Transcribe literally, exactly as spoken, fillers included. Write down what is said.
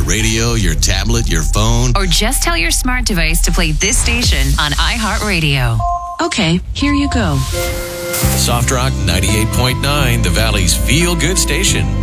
your radio, your tablet, your phone. Or just tell your smart device to play this station on iHeartRadio. Okay, here you go. Soft Rock ninety-eight point nine, the Valley's feel-good station.